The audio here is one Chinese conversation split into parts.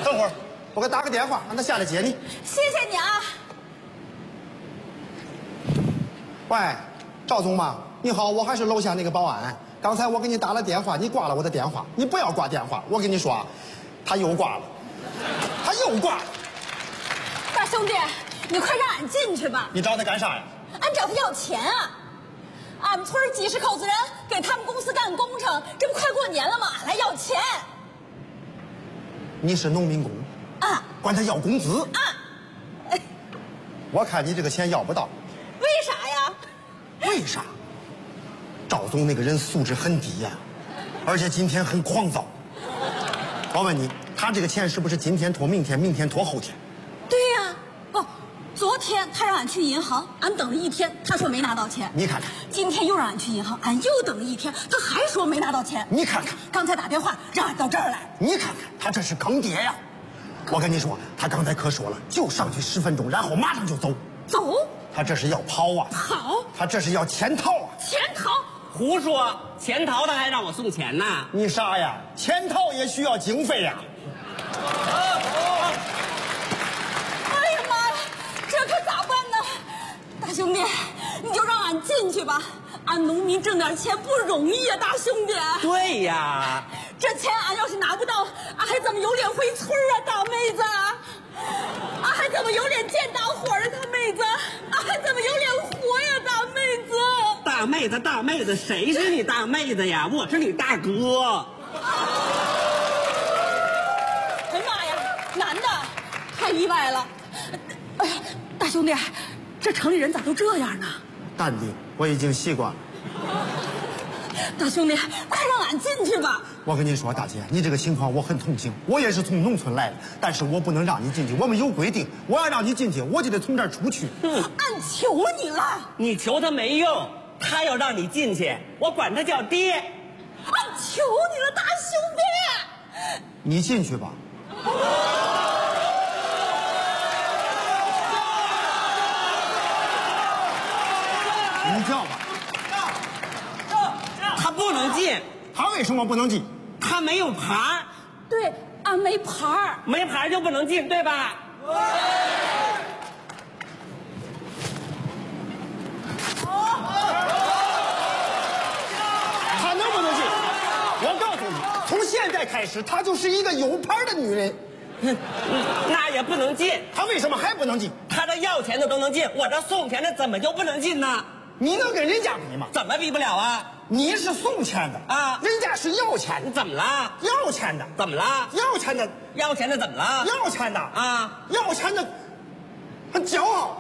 等会儿，我给他打个电话，让他下来接你。 谢谢你啊。 喂，赵总吗？你好，我还是楼下那个保安。刚才我给你打了电话，你挂了我的电话，你不要挂电话。我跟你说，他又挂了，他又挂了。 大兄弟，你快让俺进去吧。 你找他干啥呀？ 俺找他要钱啊。俺们村几十口子人给他们公司干工程，这不快过年了吗？俺来要钱。 你是农民工啊？ 管他要工资啊？ 我看你这个钱要不到。 为啥呀？ 为啥？赵总那个人素质很低呀，而且今天很狂躁。我问你，他这个钱是不是今天拖明天，明天拖后天？ 对呀，不，昨天他让俺去银行，俺等了一天，他说没拿到钱。 你看看， 今天又让俺去银行，俺又等了一天，他还说没拿到钱。 你看看， 刚才打电话让俺到这儿来。 你看看，他这是坑爹呀！我跟你说，他刚才可说了，就上去10分钟，然后马上就走。 走？ 他这是要跑啊！ 跑？ 他这是要潜逃啊！ 潜逃？ 胡说！潜逃他还让我送钱呢？ 你傻呀？潜逃也需要经费呀！ 哎呀妈呀，这可咋办呢？大兄弟，你就让俺进去吧。俺农民挣点钱不容易呀，大兄弟。 对呀， 这钱俺要是拿不到，俺还怎么有脸回村啊，大妹子？俺还怎么有脸见大伙儿啊，大妹子？俺还怎么有脸活呀，大妹子？ 大妹子，大妹子，谁是你大妹子呀？我是你大哥。 哎妈呀，男的，太意外了。哎呀，大兄弟，这城里人咋都这样呢？ 淡定，我已经习惯了。 大兄弟，快让俺进去吧！ 我跟你说，大姐，你这个情况我很同情，我也是从农村来的，但是我不能让你进去，我们有规定，我要让你进去，我就得从这儿出去。 俺求你了， 你求他没用，他要让你进去，我管他叫爹。 俺求你了，大兄弟！ 你进去吧。你叫吧。 他不能进， 他为什么不能进？ 他没有牌儿， 对，俺没牌儿， 没牌儿就不能进，对吧？ 他能不能进？我告诉你，从现在开始，她就是一个有牌的女人。 那也不能进。 她为什么还不能进？ 他这要钱的都能进，我这送钱的怎么就不能进呢？ 你能跟人家比吗？ 怎么比不了啊？ 你是送钱的啊， 人家是要钱的。 怎么了？ 要钱的怎么了？ 要钱的， 要钱的怎么了？ 要钱的啊， 要钱的，很骄傲。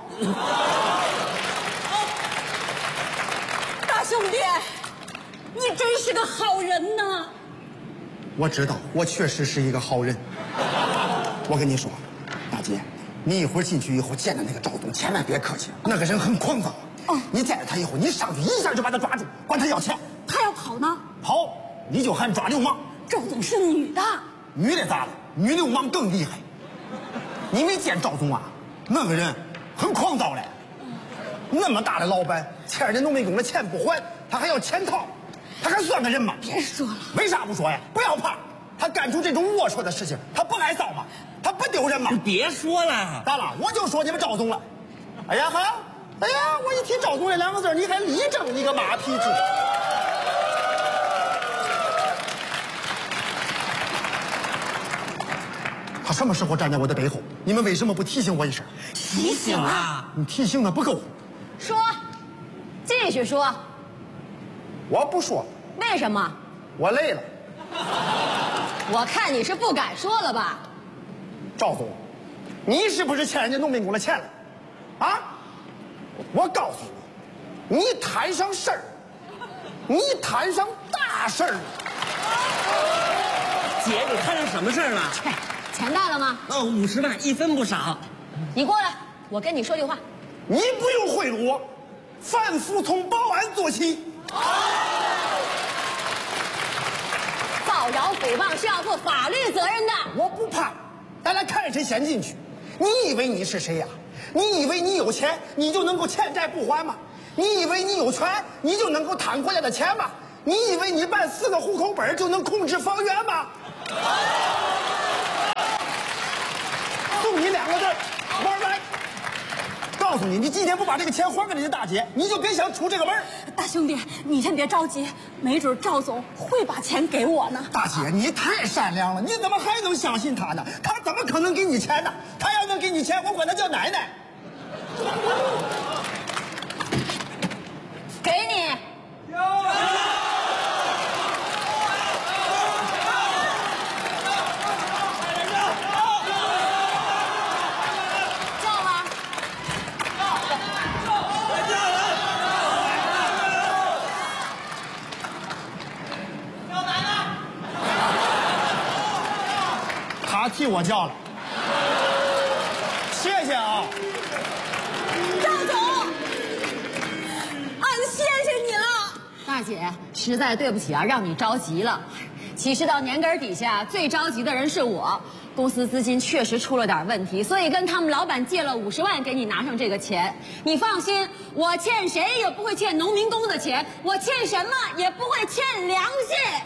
大兄弟，你真是个好人呐！ 我知道，我确实是一个好人。我跟你说，大姐，你一会儿进去以后见到那个赵总，千万别客气，那个人很狂躁。 哦， 你见着他以后，你上去一下就把他抓住，管他要钱。 他要跑呢？ 跑，你就喊抓流氓。 赵总是女的， 女的咋了？女流氓更厉害。你没见赵总啊？那个人很狂躁嘞。那么大的老板，欠人农民工的钱不还，他还要潜逃，他还算个人吗？ 别说了， 为啥不说呀？不要怕，他干出这种龌龊的事情，他不挨臊吗？他不丢人吗？ 别说了， 咋了？我就说你们赵总了。哎呀哈，哎呀，我一提赵总这2个字，你还立正，你个马屁精！他什么时候站在我的背后？你们为什么不提醒我一声？ 提醒啊！ 你提醒的不够。 说，继续说。 我不说， 为什么？ 我累了。 我看你是不敢说了吧？ 赵总，你是不是欠人家农民工的钱了？啊！我告诉你，你摊上事儿，你摊上大事儿了。 姐，你摊上什么事儿了？ 钱到了吗？ 哦，50万，1分不少。 你过来，我跟你说句话。 你不用贿赂我，凡服从保安做起。 造谣诽谤是要负法律责任的。 我不怕，咱俩看谁先进去。你以为你是谁呀？你以为你有钱，你就能够欠债不还吗？你以为你有权，你就能够贪国家的钱吗？你以为你办4个户口本就能控制方圆吗？ 诉你，你今天不把这个钱还给人家大姐，你就别想出这个门。 大兄弟，你先别着急，没准赵总会把钱给我呢。 大姐，你太善良了，你怎么还能相信他呢？他怎么可能给你钱呢？他要能给你钱，我管他叫奶奶。 给你。 他替我叫了，谢谢啊， 赵总，俺谢谢你了。 大姐，实在对不起啊，让你着急了。其实到年根底下，最着急的人是我。公司资金确实出了点问题，所以跟他们老板借了50万给你拿上这个钱。你放心，我欠谁也不会欠农民工的钱，我欠什么也不会欠良心。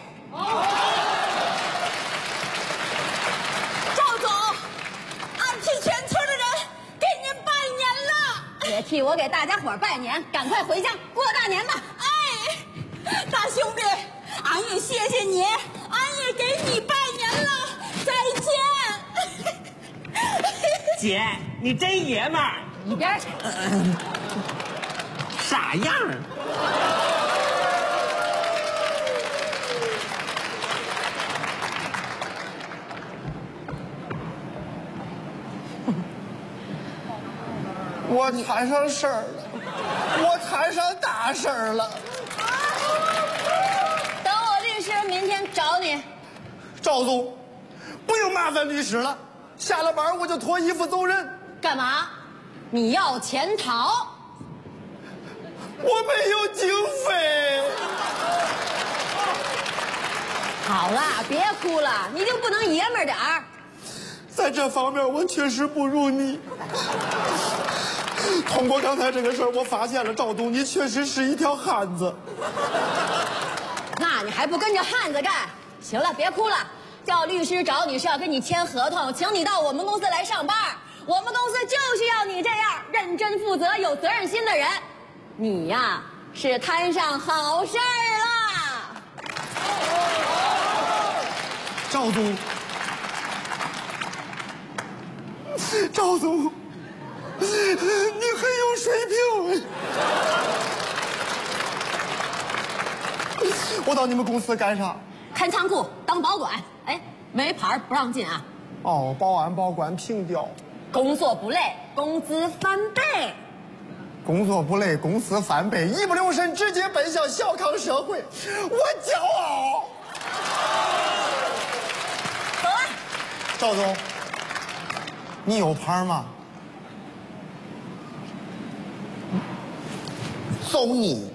赵总，俺替全村的人给您拜年了。 别替我给大家伙拜年，赶快回家过大年吧。 哎，大兄弟，俺也谢谢你，俺也给你拜年了，再见。 姐，你真爷们儿， 一边去。 啥样儿？ 我摊上事儿了，我摊上大事儿了。 等我律师明天找你。 赵总，不用麻烦律师了，下了班我就脱衣服走人。 干嘛？你要潜逃？ 我没有经费。 好了，别哭了，你就不能爷们儿点儿？ 在这方面我确实不如你。通过刚才这个事儿，我发现了赵总，你确实是一条汉子。 那你还不跟着汉子干？行了，别哭了。叫律师找你是要跟你签合同，请你到我们公司来上班。我们公司就需要你这样认真负责、有责任心的人。你呀，是摊上好事儿了。 赵总，赵总，你很有水平。我到你们公司干啥？ 看仓库当保管。哎，没牌不让进啊。 哦，保安保管凭调。 工作不累，工资翻倍。 工作不累，公司翻倍，一不留神直接奔向小康社会，我骄傲。 走啊！ 赵总，你有牌吗？走你！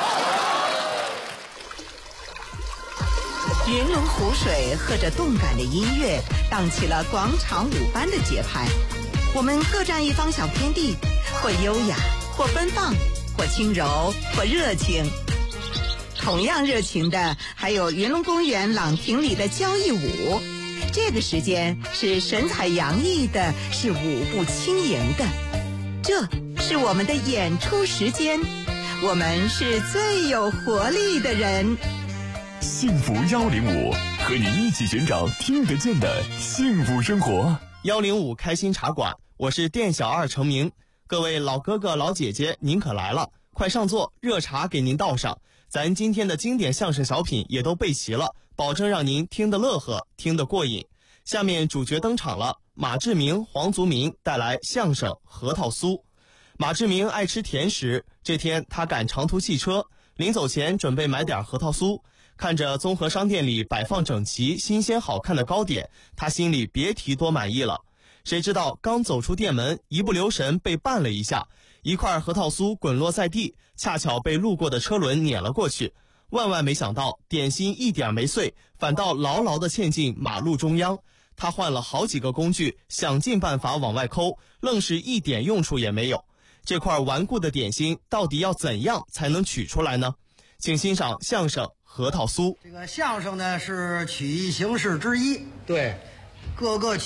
云龙湖水和着动感的音乐，荡起了广场舞般的节拍。我们各占一方小天地，或优雅，或奔放，或轻柔，或热情。同样热情的还有云龙公园朗亭里的交谊舞。这个时间是神采洋溢的，是舞步轻盈的。这是我们的演出时间，我们是最有活力的人。 幸福105，和你一起寻找听得见的幸福生活。 105开心茶馆，我是店小二程明。各位老哥哥老姐姐，您可来了，快上座，热茶给您倒上。咱今天的经典相声小品也都备齐了，保证让您听得乐呵，听得过瘾。下面主角登场了，马志明、黄族民带来相声核桃酥。马志明爱吃甜食，这天他赶长途汽车，临走前准备买点核桃酥。看着综合商店里摆放整齐、新鲜好看的糕点，他心里别提多满意了。谁知道刚走出店门，一不留神被绊了一下，一块核桃酥滚落在地，恰巧被路过的车轮碾了过去。万万没想到，点心一点没碎，反倒牢牢地嵌进马路中央。他换了好几个工具，想尽办法往外抠，愣是一点用处也没有。这块顽固的点心到底要怎样才能取出来呢？请欣赏相声核桃酥。 这个相声呢是曲艺形式之一， 对， 各个